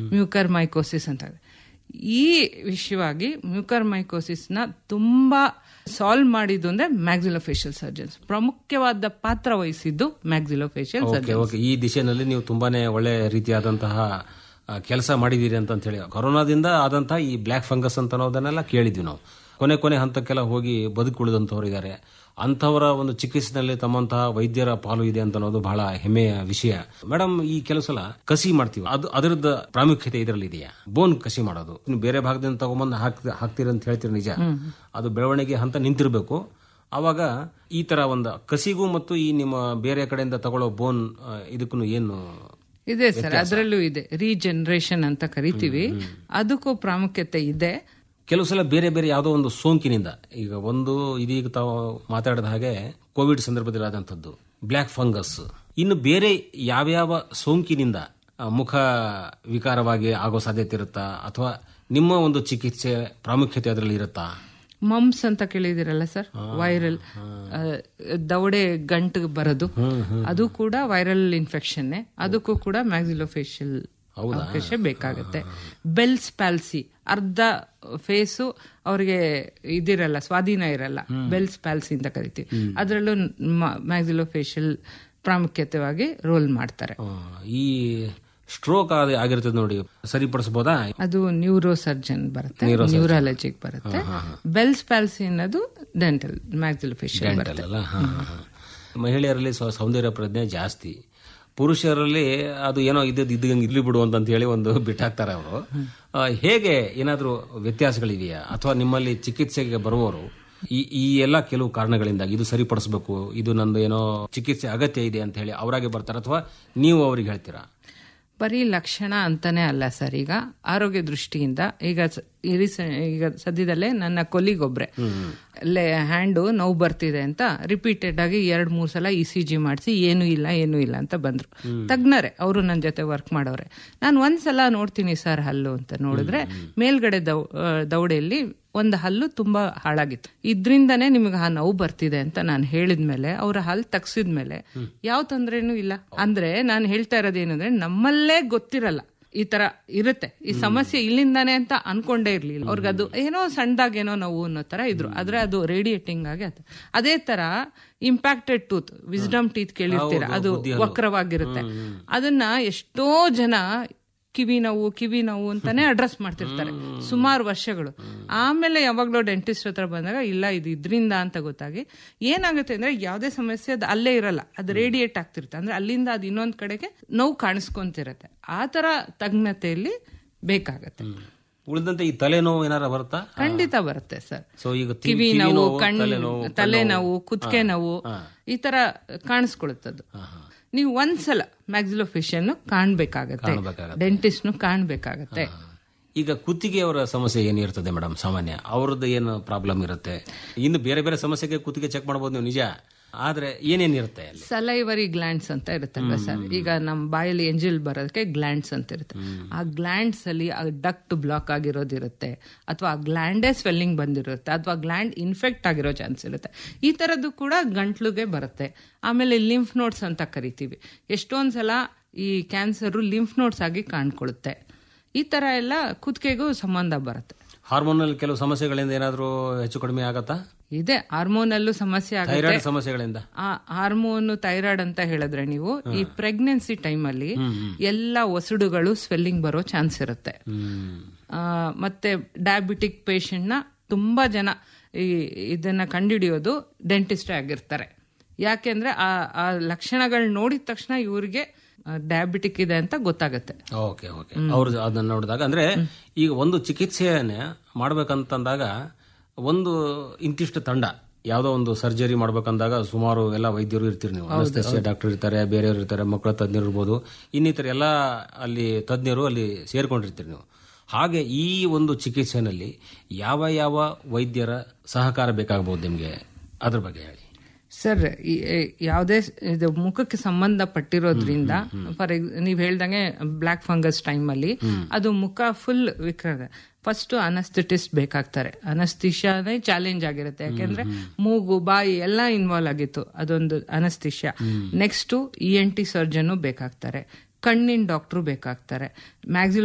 ಮ್ಯೂಕರ್ಮೈಕೋಸಿಸ್ ಅಂತ. ಈ ವಿಷಯವಾಗಿ ಮ್ಯೂಕರ್ಮೈಕೋಸಿಸ್ ನ ತುಂಬಾ ಸಾಲ್ವ್ ಮಾಡಿದ್ದು ಅಂದ್ರೆ ಮ್ಯಾಕ್ಸಿಲೋಫೇಶಿಯಲ್ ಸರ್ಜನ್ಸ್. ಪ್ರಮುಖವಾದ ಪಾತ್ರ ವಹಿಸಿದ್ದು ಮ್ಯಾಕ್ಸಿಲೋಫೇಶಿಯಲ್ ಸರ್ಜನ್ಸ್. ಈ ದಿಶೆಯಲ್ಲಿ ನೀವು ತುಂಬಾನೇ ಒಳ್ಳೆ ರೀತಿಯಾದಂತಹ ಕೆಲಸ ಮಾಡಿದೀರಿ ಅಂತ ಹೇಳಿ. ಕೊರೋನಾದಿಂದ ಆದಂತಹ ಈ ಬ್ಲ್ಯಾಕ್ ಫಂಗಸ್ ಅಂತ ಅನ್ನೋದನ್ನೆಲ್ಲ ಕೇಳಿದ್ವಿ ನಾವು. ಕೊನೆ ಹಂತಕ್ಕೆಲ್ಲ ಹೋಗಿ ಬದುಕುಳಿದಂತವ್ರು ಇದ್ದಾರೆ. ಅಂಥವರ ಒಂದು ಚಿಕಿತ್ಸೆನಲ್ಲಿ ತಮ್ಮಂತಹ ವೈದ್ಯರ ಪಾಲು ಇದೆ ಅಂತ ಅನ್ನೋದು ಬಹಳ ಹೆಮ್ಮೆಯ ವಿಷಯ. ಮೇಡಮ್, ಈ ಕೆಲವು ಸಲ ಕಸಿ ಮಾಡ್ತೀವಿ, ಅದರದ ಪ್ರಾಮುಖ್ಯತೆ ಇದರಲ್ಲಿ ಇದೆಯಾ? ಬೋನ್ ಕಸಿ ಮಾಡೋದು ಇನ್ನು ಬೇರೆ ಭಾಗದಿಂದ ತಗೊಂಬಂದು ಹಾಕ್ತೀರಿ ಅಂತ ಹೇಳ್ತೀರಿ, ನಿಜ. ಅದು ಬೆಳವಣಿಗೆ ಹಂತ ನಿಂತಿರಬೇಕು. ಅವಾಗ ಈ ತರ ಒಂದು ಕಸಿಗೂ ಮತ್ತು ಈ ನಿಮ್ಮ ಬೇರೆ ಕಡೆಯಿಂದ ತಗೊಳ್ಳೋ ಬೋನ್ ಇದಕ್ಕೂ ಏನು ಇದೆ ಸರ್? ಅದರಲ್ಲೂ ಇದೆ, ರೀಜನರೇಷನ್ ಅಂತ ಕರಿತೀವಿ, ಅದಕ್ಕೂ ಪ್ರಾಮುಖ್ಯತೆ ಇದೆ. ಕೆಲವು ಸಲ ಬೇರೆ ಬೇರೆ ಯಾವುದೋ ಒಂದು ಸೋಂಕಿನಿಂದ, ಈಗ ಒಂದು ಇದೀಗ ತಾವು ಮಾತಾಡಿದ ಹಾಗೆ ಕೋವಿಡ್ ಸಂದರ್ಭದಲ್ಲಿ ಆದಂಥದ್ದು ಬ್ಲ್ಯಾಕ್ ಫಂಗಸ್, ಇನ್ನು ಬೇರೆ ಯಾವ್ಯಾವ ಸೋಂಕಿನಿಂದ ಮುಖ ವಿಕಾರವಾಗಿ ಆಗೋ ಸಾಧ್ಯತೆ ಇರುತ್ತಾ, ಅಥವಾ ನಿಮ್ಮ ಒಂದು ಚಿಕಿತ್ಸೆ ಪ್ರಾಮುಖ್ಯತೆ ಅದರಲ್ಲಿ ಇರುತ್ತಾ? ಮಮ್ಸ್ ಅಂತ ಕೇಳಿದಿರಲ್ಲ ಸರ್, ವೈರಲ್ ದವಡೆ ಗಂಟು ಬರೋದು, ಅದು ಕೂಡ ವೈರಲ್ ಇನ್ಫೆಕ್ಷನ್. ಅದಕ್ಕೂ ಕೂಡ ಮ್ಯಾಕ್ಸಿಲೋಫೇಶಿಯಲ್ ಅವಕಾಶ ಬೇಕಾಗುತ್ತೆ. ಬೆಲ್ಸ್ ಪ್ಯಾಲ್ಸಿ, ಅರ್ಧ ಫೇಸು ಅವ್ರಿಗೆ ಇದಿರಲ್ಲ, ಸ್ವಾಧೀನ ಇರಲ್ಲ, ಬೆಲ್ಸ್ ಪ್ಯಾಲ್ಸಿ ಅಂತ ಕರಿತೀವಿ. ಅದರಲ್ಲೂ ಮ್ಯಾಕ್ಸಿಲೋಫೇಶಿಯಲ್ ಪ್ರಾಮುಖ್ಯತೆಯಾಗಿ ರೋಲ್ ಮಾಡ್ತಾರೆ. ಈ ಸ್ಟ್ರೋಕ್ ಆಗಿರ್ತದೆ ನೋಡಿ, ಸರಿಪಡಿಸಬಹುದಾ? ಅದು ನ್ಯೂರೋ ಸರ್ಜನ್ ಬರುತ್ತೆ, ನ್ಯೂರಾಲಜಿಗೆ ಬರುತ್ತೆ. ಬೆಲ್ಸ್ ಪ್ಯಾಲ್ಸಿ ಅನ್ನೋದು ಡೆಂಟಲ್, ಮ್ಯಾಕ್ಸಿಲೋಫೇಶಿಯಲ್ ಬರುತ್ತೆ. ಮಹಿಳೆಯರಲ್ಲಿ ಸೌಂದರ್ಯ ಪ್ರಜ್ಞೆ ಜಾಸ್ತಿ, ಪುರುಷರಲ್ಲಿ ಅದು ಏನೋ ಇದ್ದಂಗೆ ಇರ್ಲಿ ಬಿಡು ಅಂತ ಹೇಳಿ ಒಂದು ಬಿಟ್ಟಾಕ್ತಾರೆ ಅವರು. ಹೇಗೆ ಏನಾದರೂ ವ್ಯತ್ಯಾಸಗಳಿದೆಯಾ, ಅಥವಾ ನಿಮ್ಮಲ್ಲಿ ಚಿಕಿತ್ಸೆಗೆ ಬರುವವರು ಈ ಎಲ್ಲ ಕೆಲವು ಕಾರಣಗಳಿಂದಾಗಿ ಇದು ಸರಿಪಡಿಸಬೇಕು, ಇದು ನಂದು ಏನೋ ಚಿಕಿತ್ಸೆ ಅಗತ್ಯ ಇದೆ ಅಂತ ಹೇಳಿ ಅವರಾಗೆ ಬರ್ತಾರೆ, ಅಥವಾ ನೀವು ಅವ್ರಿಗೆ ಹೇಳ್ತೀರಾ? ಬರೀ ಲಕ್ಷಣ ಅಂತಾನೆ ಅಲ್ಲ ಸರ್. ಈಗ ಆರೋಗ್ಯ ದೃಷ್ಟಿಯಿಂದ ಈಗ ಸದ್ಯದಲ್ಲೇ ನನ್ನ ಕೊಲ್ಲಿಗೊಬ್ರೆ ಹ್ಯಾಂಡು ನೋವು ಬರ್ತಿದೆ ಅಂತ ರಿಪೀಟೆಡ್ ಆಗಿ 2-3 ಸಲ ECG ಮಾಡಿಸಿ ಏನೂ ಇಲ್ಲ ಅಂತ ಬಂದ್ರು. ತಜ್ಞರೇ, ಅವರು ನನ್ನ ಜೊತೆ ವರ್ಕ್ ಮಾಡೋರೆ. ನಾನು ಒಂದ್ಸಲ ನೋಡ್ತೀನಿ ಸರ್ ಹಲ್ಲು ಅಂತ ನೋಡಿದ್ರೆ ಮೇಲ್ಗಡೆ ದವಡೆಯಲ್ಲಿ ಒಂದು ಹಲ್ಲು ತುಂಬಾ ಹಾಳಾಗಿತ್ತು. ಇದ್ರಿಂದಾನೇ ನಿಮಗೆ ಆ ನೋವು ಬರ್ತಿದೆ ಅಂತ ನಾನು ಹೇಳಿದ್ಮೇಲೆ, ಅವರ ಹಲ್ಲು ತಗ್ಸಿದ್ಮೇಲೆ ಯಾವ ತೊಂದ್ರೆನೂ ಇಲ್ಲ. ಅಂದ್ರೆ ನಾನು ಹೇಳ್ತಾ ಇರೋದೇನಂದ್ರೆ, ನಮ್ಮಲ್ಲೇ ಗೊತ್ತಿರಲ್ಲ ಈ ತರ ಇರುತ್ತೆ, ಈ ಸಮಸ್ಯೆ ಇಲ್ಲಿಂದಾನೆ ಅಂತ ಅನ್ಕೊಂಡೇ ಇರ್ಲಿಲ್ಲ. ಅವ್ರಿಗದು ಏನೋ ಸಣ್ಣದಾಗೇನೋ ನೋವು ಅನ್ನೋ ತರ ಇದ್ರು, ಆದ್ರೆ ಅದು ರೇಡಿಯೇಟಿಂಗ್ ಆಗಿ ಆಯ್ತು. ಅದೇ ತರ ಇಂಪ್ಯಾಕ್ಟೆಡ್ ಟೂತ್, ವಿಸ್ಡಮ್ ಟೀತ್ ಕೇಳಿರ್ತೀರ, ಅದು ವಕ್ರವಾಗಿರುತ್ತೆ. ಅದನ್ನ ಎಷ್ಟೋ ಜನ ಕಿವಿ ನೋವು ಅಂತಾನೆ ಅಡ್ರೆಸ್ ಮಾಡ್ತಿರ್ತಾರೆ ಸುಮಾರು ವರ್ಷಗಳು. ಆಮೇಲೆ ಯಾವಾಗ್ಲೋ ಡೆಂಟಿಸ್ಟ್ ಹತ್ರ ಬಂದಾಗ ಇಲ್ಲ ಇದು ಇದ್ರಿಂದ ಅಂತ ಗೊತ್ತಾಗಿ ಏನಾಗುತ್ತೆ ಅಂದ್ರೆ, ಯಾವುದೇ ಸಮಸ್ಯೆ ಅದು ಅಲ್ಲೇ ಇರಲ್ಲ, ಅದು ರೇಡಿಯೇಟ್ ಆಗ್ತಿರುತ್ತೆ. ಅಂದ್ರೆ ಅಲ್ಲಿಂದ ಅದು ಇನ್ನೊಂದ್ ಕಡೆಗೆ ನೋವು ಕಾಣಿಸ್ಕೊಂತಿರತ್ತೆ. ಆ ತರ ತಜ್ಞತೆಯಲ್ಲಿ ಬೇಕಾಗತ್ತೆ. ಉಳಿದಂತೆ ಈ ತಲೆನೋವು ಏನಾರ ಬರುತ್ತಾ? ಖಂಡಿತ ಬರುತ್ತೆ ಸರ್. ಈಗ ಕಿವಿ ನೋವು, ತಲೆನೋವು, ಕುತ್ತಿಗೆ ನೋವು ಈ ತರ ಕಾಣಿಸ್ಕೊಳುತ್ತದು. ನೀವು ಒಂದ್ಸಲ ಮ್ಯಾಕ್ಸಿಲೋಫೇಶಿಯಲ್ ಕಾಣ್ಬೇಕಾಗತ್ತೆ, ಡೆಂಟಿಸ್ಟ್ ಕಾಣ್ಬೇಕಾಗತ್ತೆ. ಈಗ ಕುತ್ತಿಗೆಯವರ ಸಮಸ್ಯೆ ಏನಿರ್ತದೆ ಮೇಡಮ್? ಸಾಮಾನ್ಯ ಅವ್ರದ್ದು ಏನು ಪ್ರಾಬ್ಲಮ್ ಇರುತ್ತೆ? ಇನ್ನು ಬೇರೆ ಬೇರೆ ಸಮಸ್ಯೆಗೆ ಕುತ್ತಿಗೆ ಚೆಕ್ ಮಾಡಬಹುದು ನೀವು, ನಿಜ. ಆದ್ರೆ ಏನೇನಿರುತ್ತೆ ಅಲ್ಲಿ? ಸಲೈವರಿ ಗ್ಲ್ಯಾಂಡ್ಸ್ ಅಂತ ಇರುತ್ತಲ್ವ ಸರ್. ಈಗ ನಮ್ಮ ಬಾಯಲ್ಲಿ ಎಂಜಿಲ್ ಬರೋದಕ್ಕೆ ಗ್ಲ್ಯಾಂಡ್ಸ್ ಅಂತ ಇರುತ್ತೆ. ಆ ಗ್ಲ್ಯಾಂಡ್ಸ್ ಅಲ್ಲಿ ಡಕ್ಟ್ ಬ್ಲಾಕ್ ಆಗಿರೋದಿರುತ್ತೆ, ಅಥವಾ ಆ ಗ್ಲ್ಯಾಂಡೇ ಸ್ವೆಲ್ಲಿಂಗ್ ಬಂದಿರುತ್ತೆ, ಅಥವಾ ಗ್ಲ್ಯಾಂಡ್ ಇನ್ಫೆಕ್ಟ್ ಆಗಿರೋ ಚಾನ್ಸ್ ಇರುತ್ತೆ. ಈ ತರದ್ದು ಕೂಡ ಗಂಟ್ಲುಗೆ ಬರುತ್ತೆ. ಆಮೇಲೆ ಲಿಂಫ್ ನೋಡ್ಸ್ ಅಂತ ಕರಿತೀವಿ. ಎಷ್ಟೊಂದ್ಸಲ ಈ ಕ್ಯಾನ್ಸರ್ ಲಿಂಫ್ ನೋಡ್ಸ್ ಆಗಿ ಕಾಣ್ಕೊಳ್ಳುತ್ತೆ. ಈ ತರ ಎಲ್ಲ ಕುತ್ತಿಗೆಗೂ ಸಂಬಂಧ ಬರುತ್ತೆ. ಹಾರ್ಮೋನಲ್ ಕೆಲವು ಸಮಸ್ಯೆಗಳಿಂದ ಏನಾದರೂ ಹೆಚ್ಚು ಕಡಿಮೆ ಆಗತ್ತಾ? ಇದೆ, ಹಾರ್ಮೋನಲ್ಲೂ ಸಮಸ್ಯೆ ಆಗುತ್ತೆ. ಸಮಸ್ಯೆಗಳಿಂದ ಹಾರ್ಮೋನ್ ಥೈರಾಯ್ಡ್ ಅಂತ ಹೇಳಿದ್ರೆ, ನೀವು ಈ ಪ್ರೆಗ್ನೆನ್ಸಿ ಟೈಮಲ್ಲಿ ಎಲ್ಲ ಒಸಡುಗಳು ಸ್ವೆಲ್ಲಿಂಗ್ ಬರೋ ಚಾನ್ಸ್ ಇರುತ್ತೆ. ಮತ್ತೆ ಡಯಾಬಿಟಿಕ್ ಪೇಷಂಟ್ ನ ತುಂಬಾ ಜನ ಇದನ್ನ ಕಂಡುಹಿಡಿಯೋದು ಡೆಂಟಿಸ್ಟೇ ಆಗಿರ್ತಾರೆ. ಯಾಕೆಂದ್ರೆ ಆ ಲಕ್ಷಣಗಳು ನೋಡಿದ ತಕ್ಷಣ ಇವ್ರಿಗೆ ಡಯಾಬಿಟಿಕ್ ಇದೆ ಅಂತ ಗೊತ್ತಾಗುತ್ತೆ. ಅವ್ರು ಅದನ್ನ ನೋಡಿದಾಗ, ಅಂದ್ರೆ ಈಗ ಒಂದು ಚಿಕಿತ್ಸೆಯನ್ನ ಮಾಡ್ಬೇಕಂತಂದಾಗ ಒಂದು ಇಂತಿಷ್ಟು ತಂಡ, ಯಾವ್ದೋ ಒಂದು ಸರ್ಜರಿ ಮಾಡ್ಬೇಕಂದಾಗ ಸುಮಾರು ಎಲ್ಲ ವೈದ್ಯರು ಇರ್ತೀರಿ ನೀವು. ಅನಸ್ತೇಸಿಯಾ ಡಾಕ್ಟರ್ ಇರ್ತಾರೆ, ಬೇರೆಯವರು ಇರ್ತಾರೆ, ಮಕ್ಕಳ ತಜ್ಞರು ಇರ್ಬೋದು, ಇನ್ನಿತರ ಎಲ್ಲ ಅಲ್ಲಿ ತಜ್ಞರು ಅಲ್ಲಿ ಸೇರ್ಕೊಂಡಿರ್ತೀರಿ ನೀವು. ಹಾಗೆ ಈ ಒಂದು ಚಿಕಿತ್ಸೆನಲ್ಲಿ ಯಾವ ಯಾವ ವೈದ್ಯರ ಸಹಕಾರ ಬೇಕಾಗಬಹುದು ನಿಮ್ಗೆ? ಅದ್ರ ಬಗ್ಗೆ ಹೇಳಿ ಸರ್. ಯಾವುದೇ ಇದು ಮುಖಕ್ಕೆ ಸಂಬಂಧಪಟ್ಟಿರೋದ್ರಿಂದ, ಫಾರ್ ನೀವ್ ಹೇಳ್ದಂಗೆ ಬ್ಲ್ಯಾಕ್ ಫಂಗಸ್ ಟೈಮ್ ಅಲ್ಲಿ ಅದು ಮುಖ ಫುಲ್ ವಿಕೃತ, ಫಸ್ಟ್ ಅನಸ್ಥೆಟಿಸ್ಟ್ ಬೇಕಾಗ್ತಾರೆ. ಅನಸ್ಥಿಷಿಯಾನೇ ಚಾಲೆಂಜ್ ಆಗಿರುತ್ತೆ, ಯಾಕೆಂದ್ರೆ ಮೂಗು ಬಾಯಿ ಎಲ್ಲ ಇನ್ವಾಲ್ವ್ ಆಗಿತ್ತು, ಅದೊಂದು ಅನಸ್ಥಿಷಿಯಾ. ನೆಕ್ಸ್ಟ್ ENT ಸರ್ಜನ್ ಬೇಕಾಗ್ತಾರೆ, ಕಣ್ಣಿನ ಡಾಕ್ಟರ್ ಬೇಕಾಗ್ತಾರೆ, ಮ್ಯಾಕ್ಸಿಲೋ